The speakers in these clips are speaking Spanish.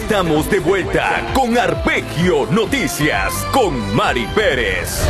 Estamos de vuelta con Arpegio Noticias con Mari Pérez.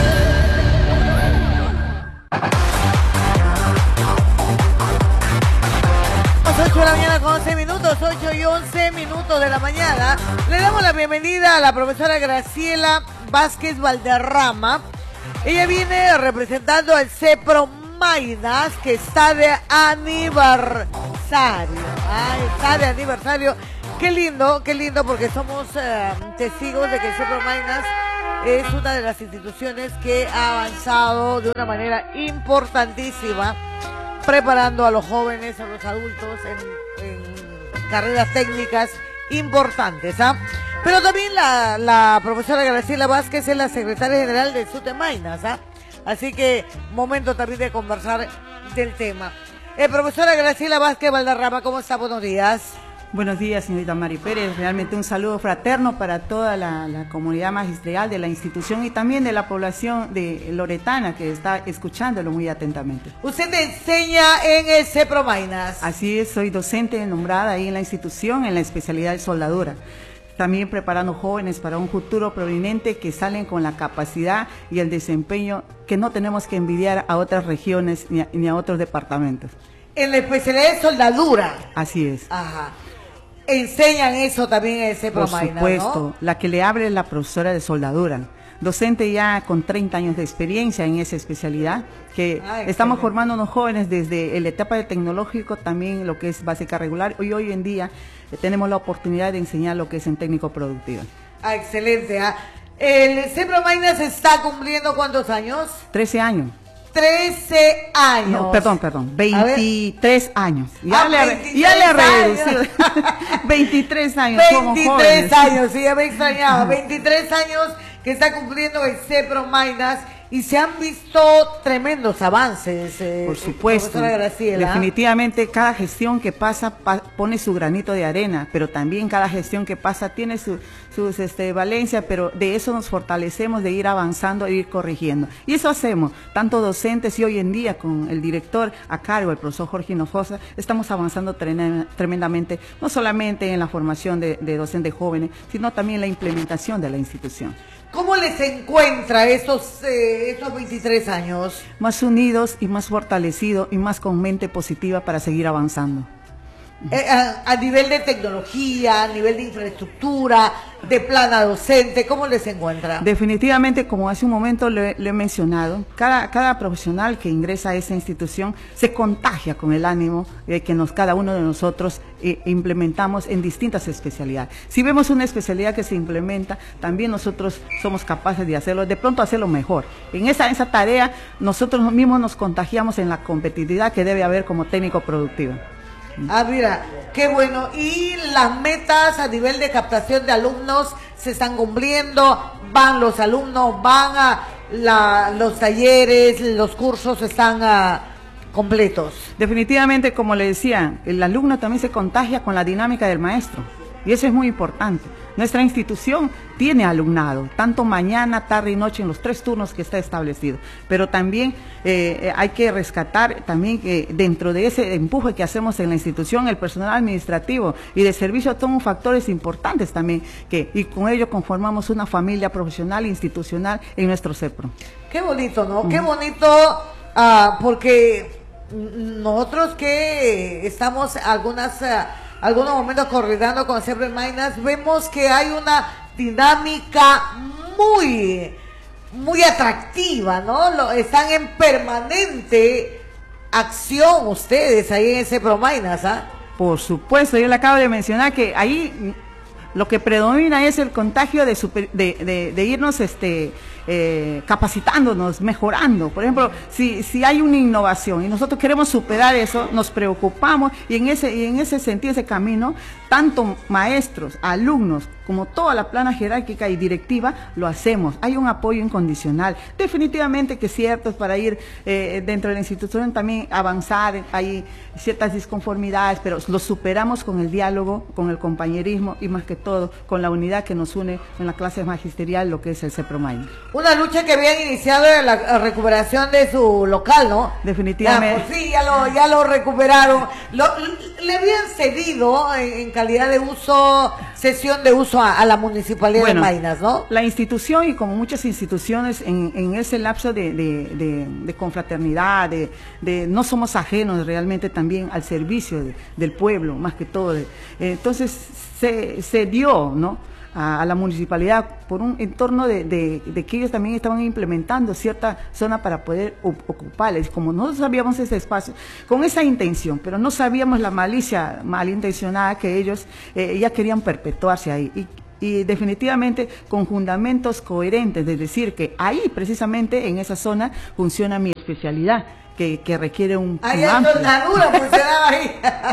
Las 8 de la mañana con 11 minutos, 8 y 11 minutos de la mañana. Le damos la bienvenida a la profesora Graciela Vázquez Valderrama. Ella viene representando al CEPROMAINAS, que está de aniversario. Está de aniversario. Qué lindo, porque somos testigos de que el CEPROMAINAS es una de las instituciones que ha avanzado de una manera importantísima, preparando a los jóvenes, a los adultos en carreras técnicas importantes, ¿ah? Pero también la profesora Graciela Vázquez es la secretaria general del SUTEMAINAS, ¿ah? Así que momento también de conversar del tema. Profesora Graciela Vázquez Valderrama, ¿cómo está? Buenos días. Buenos días, señorita Mari Pérez. Realmente un saludo fraterno para toda la comunidad magisterial de la institución y también de la población de loretana que está escuchándolo muy atentamente. Usted enseña en el CEPROMAINAS. Así es, soy docente nombrada ahí en la institución en la especialidad de soldadura. También preparando jóvenes para un futuro prominente que salen con la capacidad y el desempeño que no tenemos que envidiar a otras regiones ni a otros departamentos. En la especialidad de soldadura. Así es. Ajá. Enseñan eso también en el CEPROMAINAS, por supuesto, ¿no? La que le abre es la profesora de soldadura, docente ya con 30 años de experiencia en esa especialidad, que estamos formando unos jóvenes desde la etapa de tecnológico, también lo que es básica regular, y hoy en día tenemos la oportunidad de enseñar lo que es en técnico productivo. Excelente. ¿El CEPROMAINAS está cumpliendo cuántos años? 13 años. 13 años. No, perdón, 23 años. Ya le he reducido. 23 años. 23 años, sí, ya me extrañaba. 23 años que está cumpliendo el CEPROMAINAS y se han visto tremendos avances. Por supuesto. Definitivamente cada gestión que pasa pone su granito de arena, pero también cada gestión que pasa tiene sus valencias, pero de eso nos fortalecemos, de ir avanzando e ir corrigiendo. Y eso hacemos, tanto docentes y hoy en día con el director a cargo, el profesor Jorge Hinojosa, estamos avanzando tremendamente, no solamente en la formación de docentes jóvenes, sino también en la implementación de la institución. ¿Cómo les encuentra estos 23 años? Más unidos y más fortalecidos y más con mente positiva para seguir avanzando. A nivel de tecnología, a nivel de infraestructura, de plana docente, ¿cómo les encuentra? Definitivamente, como hace un momento le he mencionado, cada profesional que ingresa a esa institución se contagia con el ánimo que cada uno de nosotros implementamos en distintas especialidades. Si vemos una especialidad que se implementa, también nosotros somos capaces de hacerlo, de pronto hacerlo mejor. En esa tarea, nosotros mismos nos contagiamos en la competitividad que debe haber como técnico productivo. Mira, qué bueno. ¿Y las metas a nivel de captación de alumnos se están cumpliendo? ¿Van los alumnos? ¿Van a los talleres? ¿Los cursos están completos? Definitivamente, como le decía, el alumno también se contagia con la dinámica del maestro. Y eso es muy importante. Nuestra institución tiene alumnado, tanto mañana, tarde y noche, en los 3 turnos que está establecido. Pero también hay que rescatar también que dentro de ese empuje que hacemos en la institución, el personal administrativo y de servicio son factores importantes también, y con ello conformamos una familia profesional e institucional en nuestro CEPRO. Qué bonito, ¿no? Qué bonito, porque nosotros que estamos algunos momentos coordinando con CEPROMAINAS, vemos que hay una dinámica muy atractiva, ¿no? Están en permanente acción ustedes ahí en CEPROMAINAS, ¿ah? Por supuesto, yo le acabo de mencionar que ahí lo que predomina es el contagio de irnos capacitándonos, mejorando. Por ejemplo, si hay una innovación y nosotros queremos superar eso, nos preocupamos y en ese sentido, ese camino, tanto maestros, alumnos, como toda la plana jerárquica y directiva, lo hacemos. Hay un apoyo incondicional. Definitivamente que es cierto, para ir dentro de la institución también avanzar, hay ciertas disconformidades, pero lo superamos con el diálogo, con el compañerismo y más que todo con la unidad que nos une en la clase magisterial, lo que es el CEPROMAINAS. una lucha que habían iniciado en la recuperación de su local, ¿no? Definitivamente. Pues sí, ya lo recuperaron. Le habían cedido en calidad de uso, cesión de uso a la municipalidad de Maynas, ¿no? La institución, y como muchas instituciones en ese lapso de confraternidad, de no somos ajenos realmente también al servicio del pueblo, más que todo. Entonces se dio, ¿no?, a la municipalidad por un entorno de que ellos también estaban implementando cierta zona para poder ocuparles. Como no sabíamos ese espacio, con esa intención, pero no sabíamos la malicia malintencionada que ellos ya querían perpetuarse ahí. Y definitivamente con fundamentos coherentes, de decir que ahí precisamente en esa zona funciona mi especialidad, que requiere un amplio. Soldadura funcionaba ahí.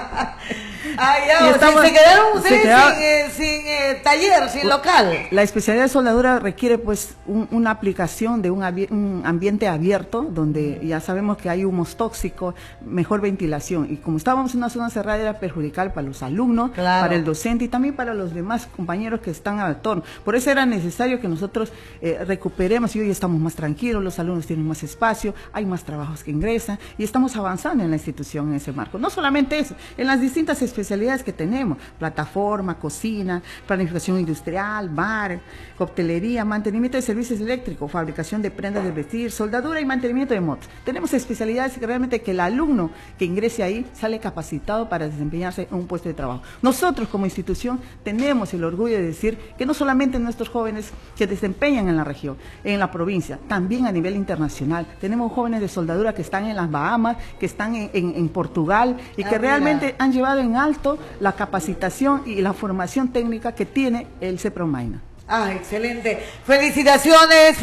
Se quedaron ustedes sin taller, sin local. La especialidad de soldadura requiere pues una aplicación de un ambiente abierto, donde ya sabemos que hay humos tóxicos, mejor ventilación. Y como estábamos en una zona cerrada, era perjudicial para los alumnos, para el docente y también para los demás compañeros que están al entorno. Por eso era necesario que nosotros recuperemos, y hoy estamos más tranquilos, los alumnos tienen más espacio, hay más trabajos que ingresan, y estamos avanzando en la institución en ese marco. No solamente eso, en las distintas especialidades que tenemos: plataforma, cocina, planificación industrial, bar, coctelería, mantenimiento de servicios eléctricos, fabricación de prendas de vestir, soldadura y mantenimiento de motos. Tenemos especialidades que realmente que el alumno que ingrese ahí sale capacitado para desempeñarse en un puesto de trabajo. Nosotros como institución tenemos el orgullo de decir que no solamente nuestros jóvenes que desempeñan en la región, en la provincia, también a nivel internacional. Tenemos jóvenes de soldadura que están en las Bahamas, que están en Portugal, y que realmente han llevado en alto la capacitación y la formación técnica que tiene el CEPROM-Maynas. Excelente. Felicitaciones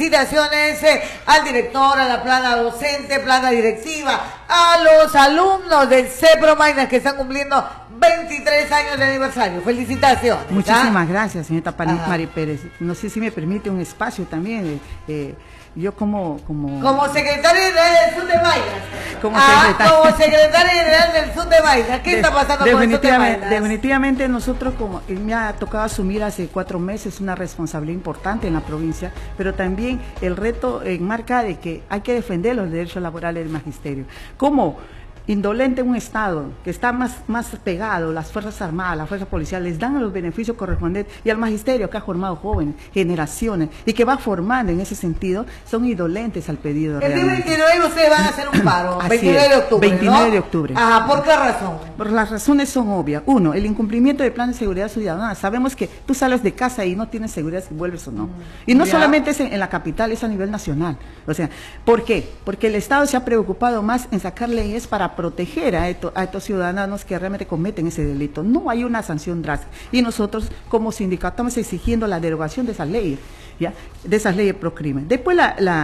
al director, a la plana docente, plana directiva, a los alumnos del CEPROM-Maynas que están cumpliendo 23 años de aniversario. Felicitaciones. Muchísimas gracias, señorita Mari Pérez. No sé si me permite un espacio también. Yo como secretaria general del Sur de Maynas. Como secretaria general del Sur de Maynas. ¿Qué está pasando con el Sur de Maynas? Definitivamente nosotros, como me ha tocado asumir hace 4 meses una responsabilidad importante en la provincia, pero también el reto enmarca de que hay que defender los derechos laborales del magisterio. ¿Cómo? Indolente un Estado que está más pegado, las Fuerzas Armadas, las Fuerzas Policiales, les dan los beneficios correspondientes, y al magisterio que ha formado jóvenes, generaciones, y que va formando en ese sentido, son indolentes al pedido. El día 29 ustedes van a hacer un paro, 29 de octubre, 29 ¿no? de octubre. ¿Por qué razón? Por las razones son obvias. Uno, el incumplimiento del plan de seguridad ciudadana. Sabemos que tú sales de casa y no tienes seguridad si vuelves o no. Y no solamente es en la capital, es a nivel nacional. O sea, ¿por qué? Porque el Estado se ha preocupado más en sacar leyes para proteger a estos ciudadanos que realmente cometen ese delito. No hay una sanción drástica. Y nosotros, como sindicato, estamos exigiendo la derogación de esas leyes, ¿ya? De esas leyes pro crimen. Después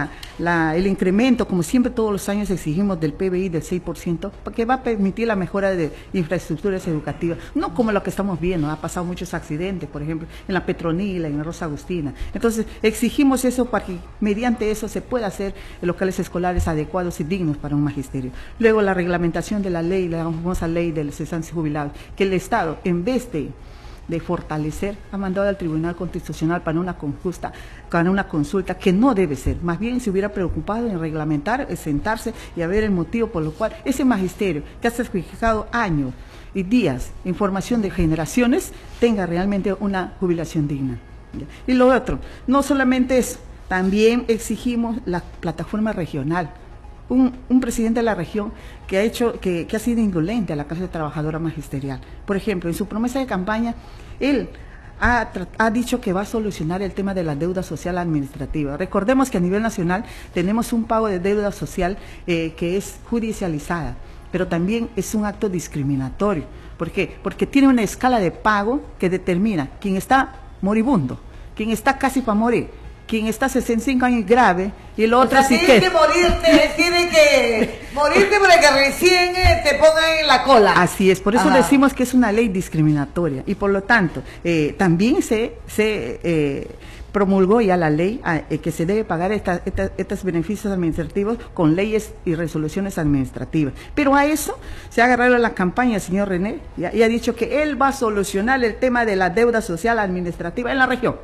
el incremento, como siempre todos los años exigimos, del PBI del 6%, que va a permitir la mejora de infraestructuras educativas. No como lo que estamos viendo, ha pasado muchos accidentes, por ejemplo, en la Petronila, en la Rosa Agustina. Entonces, exigimos eso para que mediante eso se pueda hacer locales escolares adecuados y dignos para un magisterio. Luego, la reglamentación de la ley, la famosa ley de los cesantes jubilados, que el Estado, en vez de fortalecer, ha mandado al Tribunal Constitucional para una consulta que no debe ser. Más bien se hubiera preocupado en reglamentar, sentarse y a ver el motivo por lo cual ese magisterio, que ha sacrificado años y días en formación de generaciones, tenga realmente una jubilación digna. Y lo otro, no solamente eso, también exigimos la plataforma regional. Un presidente de la región que ha sido indolente a la clase trabajadora magisterial. Por ejemplo, en su promesa de campaña, él ha dicho que va a solucionar el tema de la deuda social administrativa. Recordemos que a nivel nacional tenemos un pago de deuda social que es judicializada, pero también es un acto discriminatorio. ¿Por qué? Porque tiene una escala de pago que determina quién está moribundo, quién está casi para morir, quien está 65 años grave, y el otro sí que... Tienes que morirte para que recién te pongan en la cola. Así es, por eso decimos que es una ley discriminatoria, y por lo tanto, también se promulgó ya la ley que se debe pagar estos beneficios administrativos con leyes y resoluciones administrativas. Pero a eso se ha agarrado la campaña el señor René y ha dicho que él va a solucionar el tema de la deuda social administrativa en la región.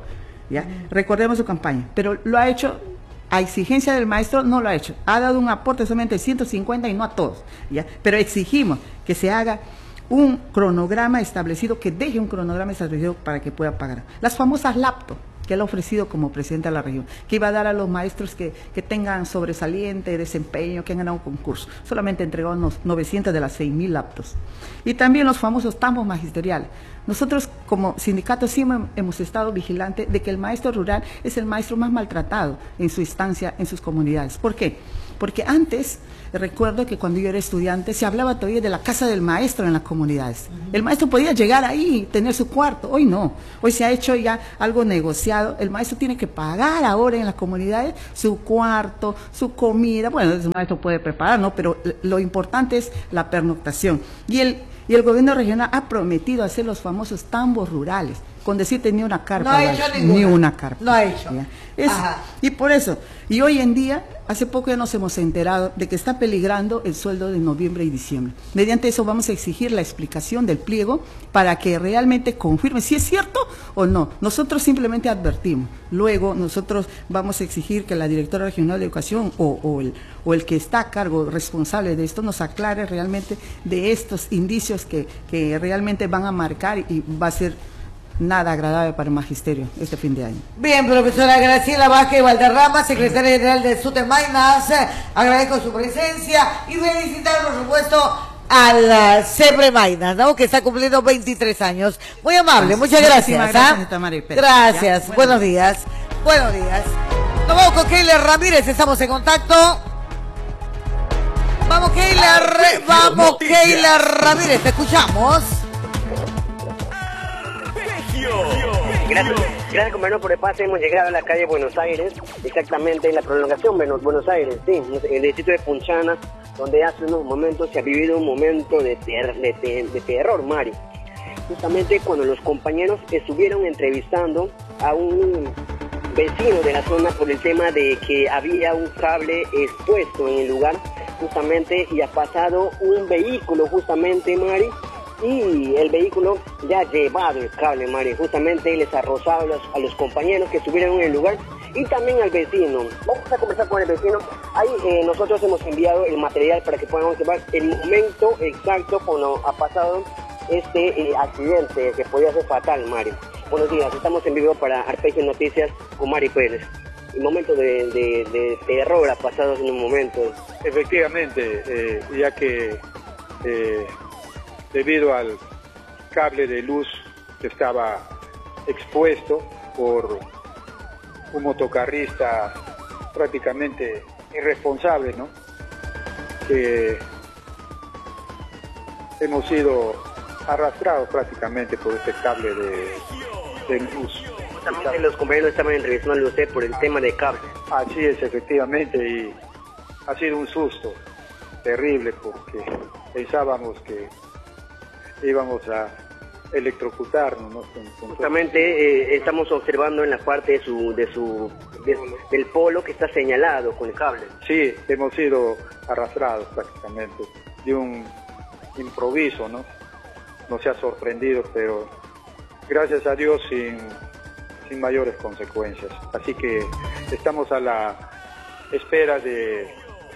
¿ya? Recordemos su campaña, pero lo ha hecho a exigencia del maestro, no lo ha hecho. Ha dado un aporte solamente de 150 y no a todos, ¿ya? Pero exigimos que se haga un cronograma establecido, que deje un cronograma establecido para que pueda pagar. Las famosas laptops que él ha ofrecido como presidente de la región, que iba a dar a los maestros que tengan sobresaliente desempeño, que han ganado un concurso. Solamente entregó unos 900 de las 6.000 laptops. Y también los famosos tambos magisteriales. Nosotros como sindicato siempre hemos estado vigilantes de que el maestro rural es el maestro más maltratado en su instancia, en sus comunidades. ¿Por qué? Porque antes, recuerdo que cuando yo era estudiante, se hablaba todavía de la casa del maestro en las comunidades. El maestro podía llegar ahí y tener su cuarto. Hoy no. Hoy se ha hecho ya algo negociado. El maestro tiene que pagar ahora en las comunidades su cuarto, su comida. Bueno, el maestro puede preparar, ¿no? Pero lo importante es la pernoctación. Y el gobierno regional ha prometido hacer los famosos tambos rurales, con decirte ni una carpa. No ha hecho ninguna. Ni una carpa. No ha hecho. Y por eso, y hoy en día, hace poco ya nos hemos enterado de que está peligrando el sueldo de noviembre y diciembre. Mediante eso vamos a exigir la explicación del pliego para que realmente confirme si es cierto o no. Nosotros simplemente advertimos. Luego nosotros vamos a exigir que la directora regional de educación o el que está a cargo responsable de esto nos aclare realmente de estos indicios que realmente van a marcar y va a ser nada agradable para el magisterio este fin de año. Bien, profesora Graciela Vázquez Valderrama, secretaria general de SUTEMAINAS, agradezco su presencia y felicitar, por supuesto, al SEBREMAINAS, ¿no? Que está cumpliendo 23 años. Muy amable, muchas gracias. Gracias, buenos días. Buenos días. Nos vamos con Keila Ramírez, estamos en contacto. Vamos, Keila Ramírez, te escuchamos. Gracias compañero por el pase. Hemos llegado a la calle Buenos Aires, exactamente en la prolongación Buenos Aires, sí, en el distrito de Punchana, donde hace unos momentos se ha vivido un momento de terror, Mari. Justamente cuando los compañeros estuvieron entrevistando a un vecino de la zona por el tema de que había un cable expuesto en el lugar, justamente, y ha pasado un vehículo, justamente, Mari, y el vehículo ya ha llevado el cable, Mari. Justamente les ha rozado a los compañeros que estuvieron en el lugar y también al vecino. Vamos a conversar con el vecino. Ahí nosotros hemos enviado el material para que podamos observar el momento exacto cuando ha pasado este accidente que podía ser fatal, Mari. Buenos días, estamos en vivo para Arpegio Noticias con Mari Pérez. El momento de terror ha pasado en un momento. Efectivamente, ya que debido al cable de luz que estaba expuesto por un motocarrista prácticamente irresponsable, ¿no? Que hemos sido arrastrados prácticamente por este cable de luz. Justamente los compañeros estaban entrevistando a usted por el tema de cable. Así es, efectivamente, y ha sido un susto terrible porque pensábamos que íbamos a electrocutarnos, ¿no? Justamente estamos observando en la parte del polo que está señalado con el cable. Sí, hemos sido arrastrados prácticamente de un improviso, ¿no? Nos ha sorprendido, pero gracias a Dios sin mayores consecuencias. Así que estamos a la espera de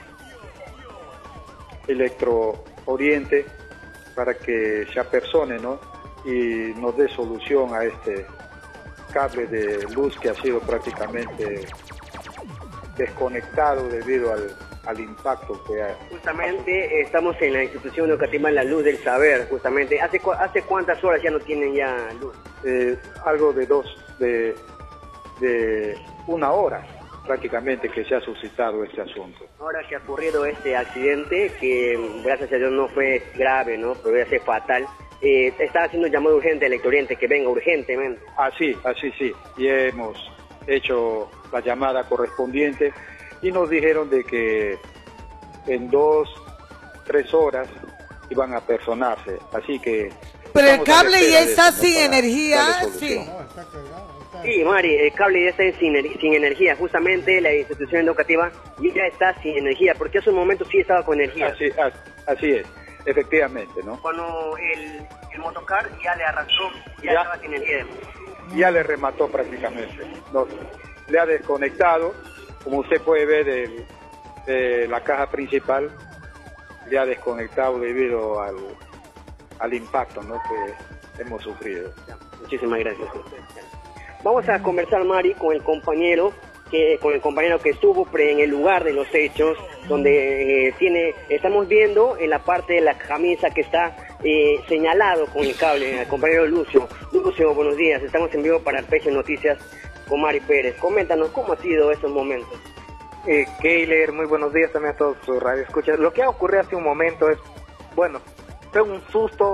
Electro Oriente para que se apersone, ¿no? Y nos dé solución a este cable de luz que ha sido prácticamente desconectado debido al impacto que ha. Justamente estamos en la institución educativa La Luz del Saber, justamente. ¿Hace cuántas horas ya no tienen ya luz? Algo de una hora prácticamente que se ha suscitado este asunto. Ahora que ha ocurrido este accidente, que gracias a Dios no fue grave, ¿no? Podría ser fatal. Está haciendo un llamado urgente al Electrooriente, que venga urgentemente. Así sí. Y hemos hecho la llamada correspondiente y nos dijeron de que en 2-3 horas iban a personarse. Así que... Pero el cable ya está sin energía, sí. Sí, Mari, el cable ya está sin energía. Justamente la institución educativa ya está sin energía, porque hace un momento sí estaba con energía. Así es, efectivamente, ¿no? Cuando el motocar ya le arrastró, ya estaba sin energía. ya le remató prácticamente. No, le ha desconectado, como usted puede ver de la caja principal, le ha desconectado debido al impacto, ¿no?, que hemos sufrido. Muchísimas gracias. Vamos a conversar, Mari, con el compañero que estuvo en el lugar de los hechos, donde estamos viendo en la parte de la camisa que está señalado con el cable, el compañero Lucio. Lucio, buenos días, estamos en vivo para Arpegio Noticias con Mari Pérez. Coméntanos cómo ha sido esos momentos. Keiler, muy buenos días también a todos sus radioescuchas. Lo que ha ocurrido hace un momento es, bueno, fue un susto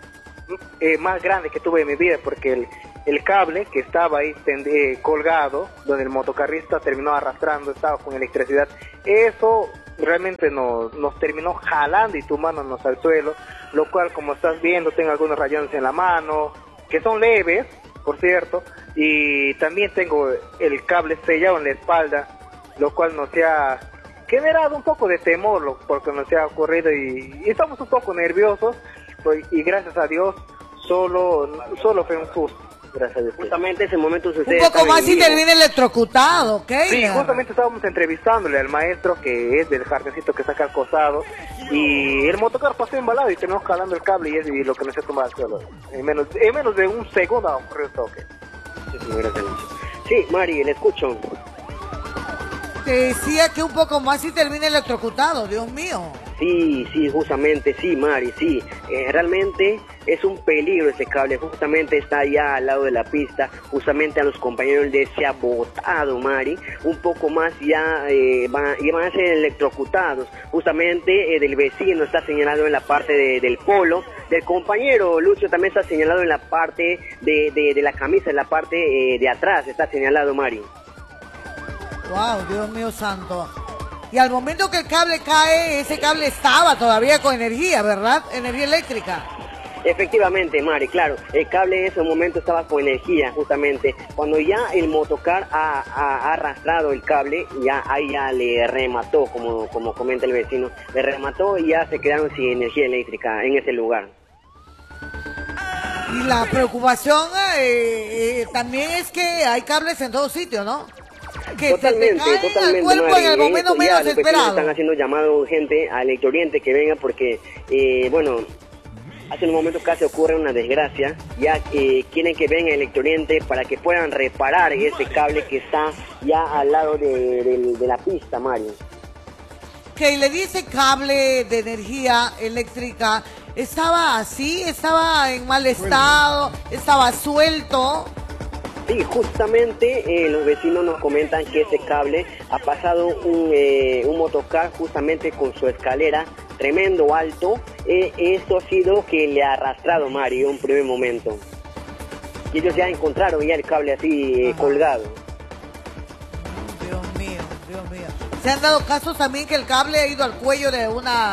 más grande que tuve en mi vida, porque el cable que estaba ahí colgado, donde el motocarrista terminó arrastrando, estaba con electricidad, eso realmente nos terminó jalando y tumbándonos al suelo, lo cual, como estás viendo, tengo algunos rayones en la mano, que son leves, por cierto, y también tengo el cable sellado en la espalda, lo cual nos ha generado un poco de temor, porque nos ha ocurrido y estamos un poco nerviosos, y gracias a Dios solo fue un susto. Gracias a Dios. Justamente ese momento un poco más y termina electrocutado, ¿ok? Sí, justamente estábamos entrevistándole al maestro, que es del jardincito que saca al costado, y el motocar pasó embalado y terminó jalando el cable y lo que nos ha tumbado al suelo. En menos de un segundo ha ocurrido el toque. Sí, Mari, le escucho. Te decía que un poco más y termina electrocutado, Dios mío. Sí, justamente, sí, Mari, sí. Realmente es un peligro ese cable, justamente está allá al lado de la pista, justamente a los compañeros les se ha botado, Mari, un poco más ya van a ser electrocutados, justamente del vecino está señalado en la parte del polo, del compañero Lucio también está señalado en la parte de la camisa, en la parte de atrás está señalado, Mari. Wow, Dios mío santo. Y al momento que el cable cae, ese cable estaba todavía con energía, ¿verdad? Energía eléctrica. Efectivamente, Mari, claro, el cable en ese momento estaba con energía, justamente. Cuando ya el motocar ha arrastrado el cable, ahí ya le remató, como comenta el vecino, le remató y ya se quedaron sin energía eléctrica en ese lugar. Y la preocupación también es que hay cables en todos sitios, ¿no? Que totalmente, al cuerpo, Mari, en el momento menos esperado. Están haciendo llamado urgente al Electrooriente que venga porque, hace un momento casi ocurre una desgracia, ya quieren que venga el Electrooriente para que puedan reparar ese cable que está ya al lado de la pista, Mario. Que le dice cable de energía eléctrica, ¿estaba así? ¿Estaba en mal estado? ¿Estaba suelto? Sí, justamente los vecinos nos comentan que ese cable ha pasado un motocar justamente con su escalera tremendo alto. Esto ha sido que le ha arrastrado, Mario, en un primer momento. Y ellos ya encontraron ya el cable así colgado. Dios mío, Dios mío. Se han dado casos también que el cable ha ido al cuello de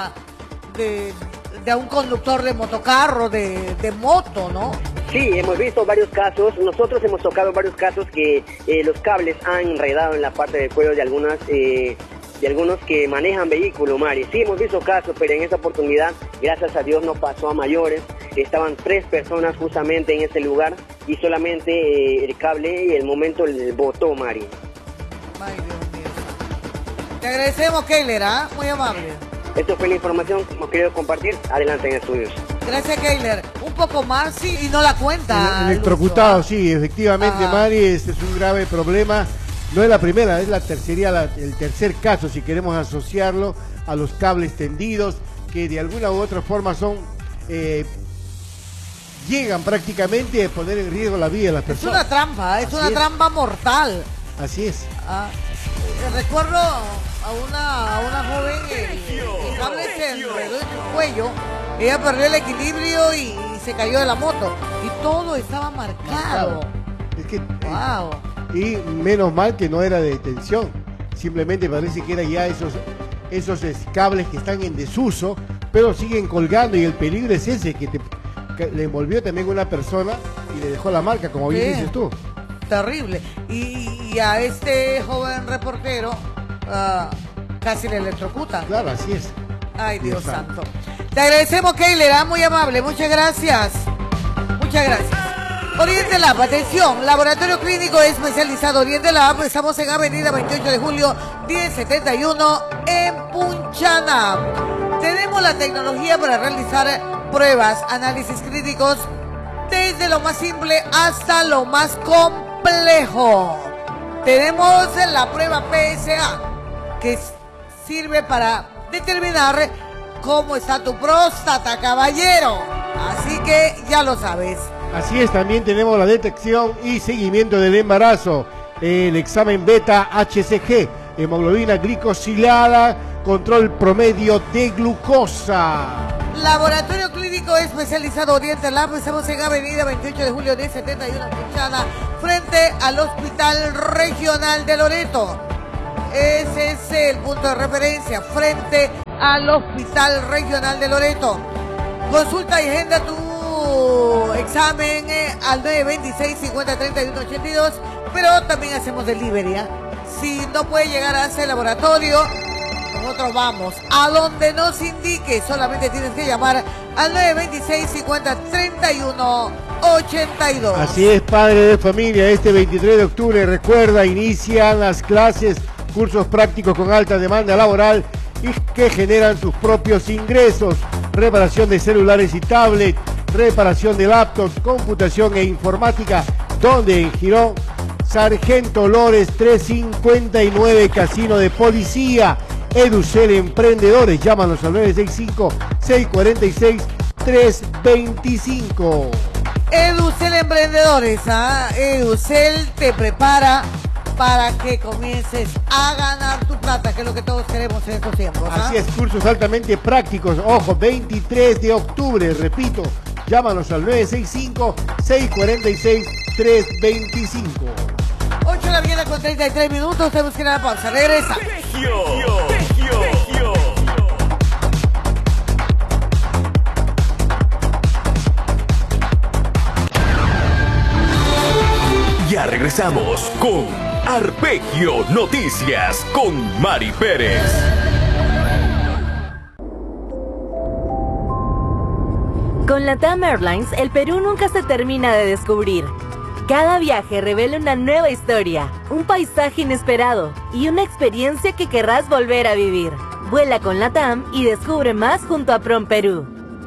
un conductor de motocarro, de moto, ¿no? Sí, hemos visto varios casos, nosotros hemos tocado varios casos que los cables han enredado en la parte del cuello de algunos que manejan vehículos, Mari. Sí, hemos visto casos, pero en esta oportunidad, gracias a Dios, no pasó a mayores. Estaban 3 personas justamente en ese lugar y solamente el cable y el momento le botó, Mari. Ay, Dios mío. Te agradecemos, Keiler, ¿ah? Muy amable. Esto fue la información que hemos querido compartir. Adelante en estudios. Gracias, Keiler. Un poco más y no la cuenta. Electrocutado, sí, efectivamente, Mari, este es un grave problema. No es la primera, es el tercer caso, si queremos asociarlo a los cables tendidos, que de alguna u otra forma llegan prácticamente a poner en riesgo la vida de las personas. Es una trampa, es una trampa mortal. Así es. Recuerdo a una joven, el cable se enredó en su cuello, ella perdió el equilibrio y se cayó de la moto, y todo estaba marcado. Es que, wow. Y menos mal que no era de tensión, simplemente parece que eran ya esos cables que están en desuso, pero siguen colgando, y el peligro es ese, que le envolvió también una persona y le dejó la marca, como bien dices tú. Terrible. Y a este joven reportero casi le electrocutan. Claro, así es. Ay, Dios santo. Te agradecemos, Keiler, muy amable, muchas gracias. Muchas gracias. Oriente Lab, atención, laboratorio clínico especializado Oriente Lab, estamos en avenida 28 de julio 1071 en Punchana. Tenemos la tecnología para realizar pruebas, análisis clínicos, desde lo más simple hasta lo más complejo. Tenemos la prueba PSA, que sirve para determinar cómo está tu próstata, caballero. Así que ya lo sabes. Así es, también tenemos la detección y seguimiento del embarazo, el examen beta HCG, hemoglobina glicosilada, control promedio de glucosa. Laboratorio clínico especializado Oriente Lab, estamos en avenida 28 de julio 1071 en Punchana, frente al Hospital Regional de Loreto. Ese es el punto de referencia, frente al Hospital Regional de Loreto. Consulta y agenda tu examen al 926-5031-82, pero también hacemos delivery, ¿eh? Si no puede llegar a ese laboratorio, nosotros vamos a donde nos indique. Solamente tienes que llamar al 926-5031-82. Así es, padre de familia, este 23 de octubre, recuerda, inician las clases, cursos prácticos con alta demanda laboral y que generan sus propios ingresos. Reparación de celulares y tablets, reparación de laptops, computación e informática, donde en Girón, Sargento Lores 359, Casino de Policía. Educel Emprendedores, llámanos al 965-646-325. Educel Emprendedores, Educel te prepara para que comiences a ganar tu plata, que es lo que todos queremos en estos tiempos. Así es, cursos altamente prácticos. Ojo, 23 de octubre, repito, llámanos al 965-646-325. 8 de la mañana con 33 minutos, tenemos que ir a la pausa, regresa. Ya regresamos con Arpegio Noticias con Mari Pérez. Con LATAM Airlines, el Perú nunca se termina de descubrir. Cada viaje revela una nueva historia, un paisaje inesperado y una experiencia que querrás volver a vivir. Vuela con LATAM y descubre más junto a PROMPERÚ.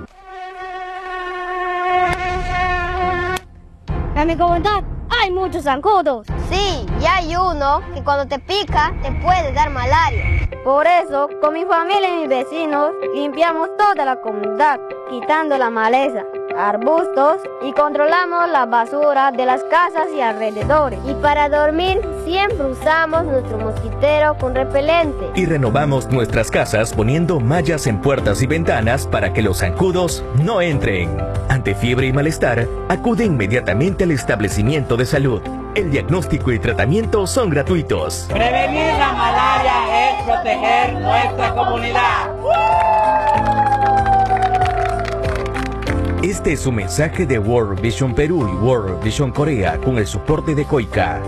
En mi comunidad hay muchos zancudos. Sí, y hay uno que cuando te pica te puede dar malaria. Por eso, con mi familia y mis vecinos, limpiamos toda la comunidad, quitando la maleza, arbustos y controlamos la basura de las casas y alrededores. Y para dormir siempre usamos nuestro mosquitero con repelente. Y renovamos nuestras casas poniendo mallas en puertas y ventanas para que los zancudos no entren. Ante fiebre y malestar, acude inmediatamente al establecimiento de salud. El diagnóstico y tratamiento son gratuitos. Prevenir la malaria es proteger nuestra comunidad. Este es un mensaje de World Vision Perú y World Vision Corea con el soporte de COICA.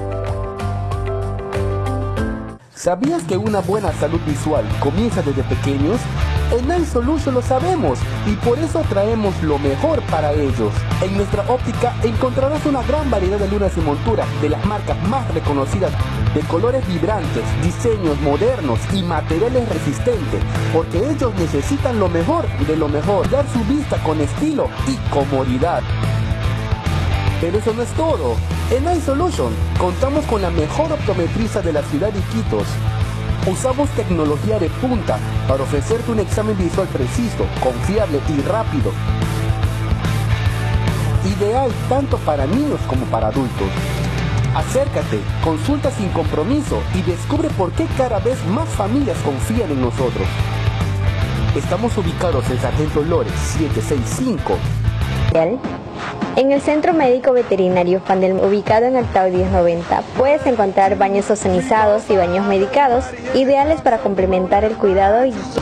¿Sabías que una buena salud visual comienza desde pequeños? En iSolution lo sabemos y por eso traemos lo mejor para ellos. En nuestra óptica encontrarás una gran variedad de lunas y monturas de las marcas más reconocidas, de colores vibrantes, diseños modernos y materiales resistentes, porque ellos necesitan lo mejor de lo mejor, dar su vista con estilo y comodidad. Pero eso no es todo. En iSolution contamos con la mejor optometrista de la ciudad de Iquitos. Usamos tecnología de punta para ofrecerte un examen visual preciso, confiable y rápido. Ideal tanto para niños como para adultos. Acércate, consulta sin compromiso y descubre por qué cada vez más familias confían en nosotros. Estamos ubicados en Sargento Lores 765. En el Centro Médico Veterinario Pandel, ubicado en Altao 1090, puedes encontrar baños ozonizados y baños medicados, ideales para complementar el cuidado y